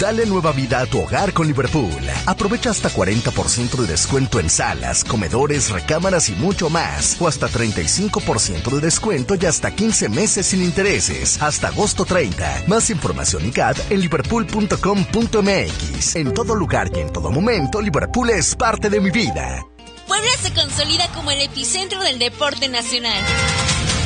Dale nueva vida a tu hogar con Liverpool. Aprovecha hasta 40% de descuento en salas, comedores, recámaras y mucho más. O hasta 35% de descuento y hasta 15 meses sin intereses. Hasta agosto 30. Más información y CAD en liverpool.com.mx. En todo lugar y en todo momento, Liverpool es parte de mi vida. Puebla se consolida como el epicentro del deporte nacional.